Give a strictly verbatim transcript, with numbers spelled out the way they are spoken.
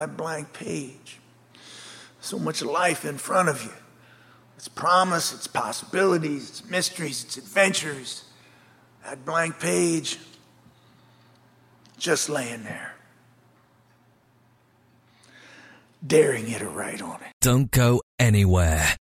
That blank page. So much life in front of you. It's promise, it's possibilities, it's mysteries, it's adventures. That blank page, just laying there. Daring you to write on it. Don't go anywhere.